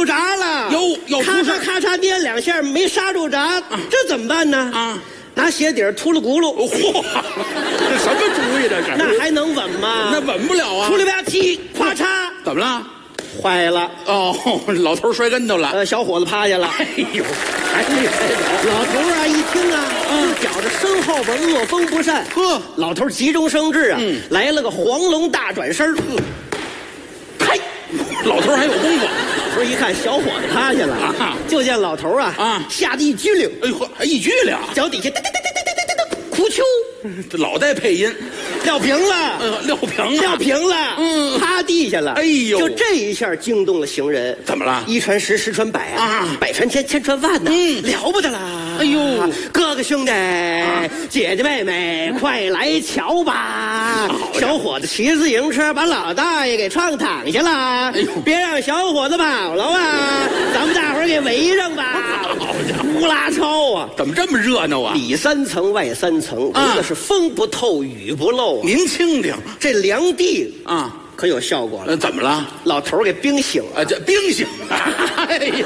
住闸了， 有咔嚓咔嚓颠2下没刹住闸，这怎么办呢？ 啊， 拿鞋底秃了轱辘。 嚯，这什么主意这是？ 那还能稳吗？ 那稳不了啊！ 出来吧踢，咵嚓， 怎么了？ 坏了。 哦，老头摔跟头了。 小伙子趴下了。 哎呦，还没摔倒。 老头啊，一听啊，就觉着身后边恶风不善。 呵， 老头急中生智啊，来了个黄龙大转身。 嗨，老头还有功夫。 老头一看小伙子趴下了啊，就见老头啊吓得一激灵。 哎呦呵，还一激灵， 脚底下哭秋， 这老带配音。 撂平了，撂平了，趴地下了。 哎呦， 就这一下惊动了行人。 怎么了？ 一传十，十传百啊，百传千，千传万呐，了不得啦！ 哎呦， 哥哥兄弟，姐姐妹妹，快来瞧吧！小伙子骑自行车把老大爷给撞躺下了。哎呦，别让小伙子跑了啊！咱们大伙儿给围上吧！好家伙，呼啦超啊！ 怎么这么热闹啊？ 里3层外3层，真的是风不透雨不漏。 您听听， 这凉地啊， 可有效果了。 怎么了？ 老头儿给冰醒了。 这冰醒。哎呀，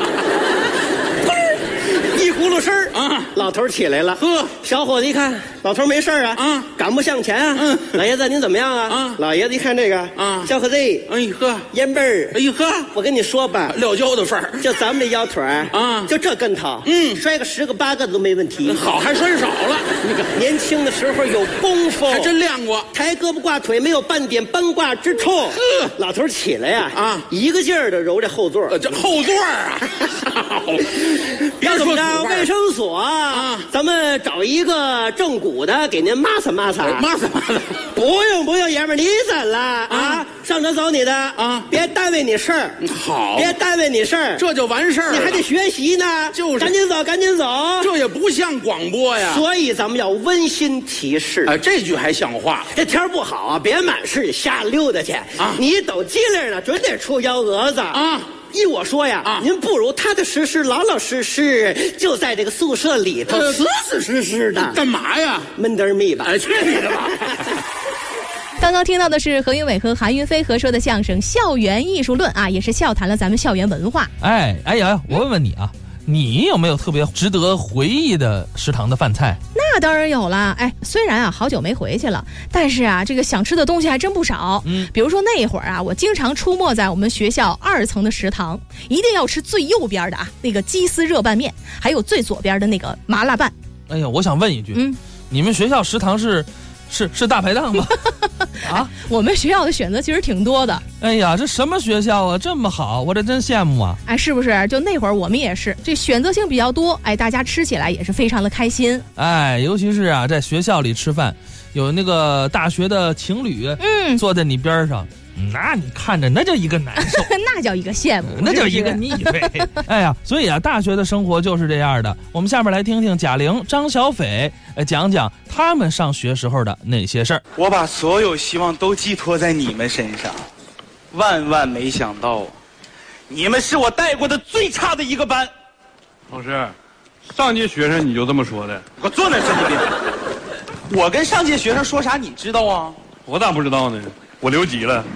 一葫芦声啊， 老头儿起来了。 呵， 小伙子一看老头儿没事啊，赶步向前啊。老爷子您怎么样啊？老爷子一看这个小伙子， 哎呵， 烟背儿， 哎呵， 我跟你说吧， 撂跤的份儿， 就咱们这腰腿就这跟头，摔个10个8个都没问题。 好，还摔少了。 那个年轻的时候有功夫， 还真练过， 抬胳膊挂腿没有半点崩挂之处。老头起来呀，一个劲儿的揉这后座， 这后座啊， 要怎么着？卫生所咱们找一个正骨的给您抹擦抹擦， 抹擦抹擦。 不用，爷们儿，你怎了啊？上车走你的啊，别耽误你事儿。 好， 别耽误你事儿， 这就完事儿了。 你还得学习呢， 就是赶紧走，赶紧走。 这也不像广播呀， 所以咱们要温馨提示。 这句还像话。 这天儿不好啊，别满市瞎溜达去啊！你抖机灵呢，准得出幺蛾子啊！依我说呀，您不如踏踏实实、老老实实，就在这个宿舍里头死死实实的。 干嘛呀？ 闷得密吧！ 去你的吧！ 刚刚听到的是何云伟和韩云飞合说的相声《校园艺术论》啊，也是笑谈了咱们校园文化。 哎呀，我问问你啊，你有没有特别值得回忆的食堂的饭菜？ 那当然有了。虽然啊好久没回去了，但是啊这个想吃的东西还真不少。比如说那会儿啊，我经常出没在我们学校2层的食堂，一定要吃最右边的那个鸡丝热拌面，还有最左边的那个麻辣拌。 哎呀，我想问一句，你们学校食堂是大排档吗？啊， 我们学校的选择其实挺多的。 哎呀，这什么学校啊，这么好，我这真羡慕啊！ 是不是？就那会儿我们也是，这选择性比较多，大家吃起来也是非常的开心。 尤其是啊，在学校里吃饭，有那个大学的情侣，坐在你边上，那你看着那叫一个难受， 那叫一个羡慕， 那叫一个腻味。哎呀，所以啊，大学的生活就是这样的。我们下面来听听贾玲、张小斐讲讲他们上学时候的那些事儿。 我把所有希望都寄托在你们身上，万万没想到，你们是我带过的最差的一个班。 老师，上届学生你就这么说的？ 给我坐那儿，神经病！我跟上届学生说啥你知道啊？ 我咋不知道呢？我留级了。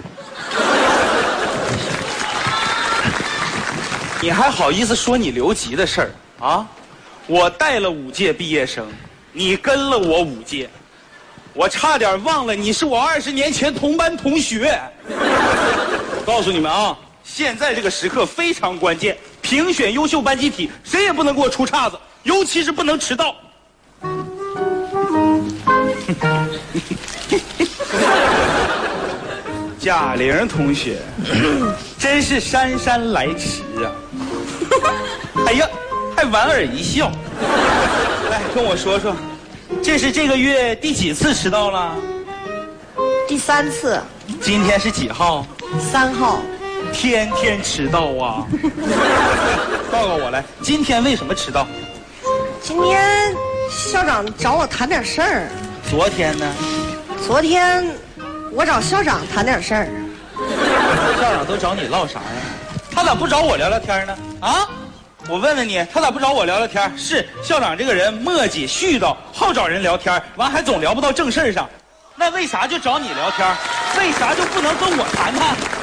你还好意思说你留级的事儿啊？我带了5届毕业生，你跟了我5届，我差点忘了你是我20年前同班同学。我告诉你们啊，现在这个时刻非常关键，评选优秀班集体，谁也不能给我出岔子，尤其是不能迟到。贾玲同学，真是姗姗来迟啊！哎呀，还莞尔一笑。来，跟我说说，这是这个月第几次迟到了？ 第3次。 今天是几号 ？3号。 天天迟到啊！报告我来，今天为什么迟到？ 今天校长找我谈点事儿。 昨天呢？ 昨天我找校长谈点事儿。 校长都找你唠啥呀？他咋不找我聊聊天呢？啊？我问问你，他咋不找我聊聊天？是校长这个人磨叽絮叨，好找人聊天，完还总聊不到正事上。那为啥就找你聊天？为啥就不能跟我谈谈？